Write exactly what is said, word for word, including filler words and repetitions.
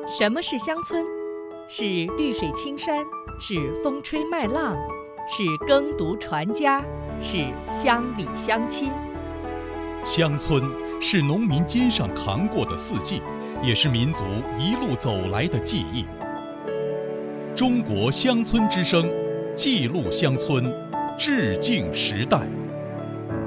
什么是乡村？是绿水青山，是风吹麦浪，是耕读传家，是乡里乡亲。 乡村是农民肩上扛过的四季，也是民族一路走来的记忆。中国乡村之声，记录乡村，致敬时代。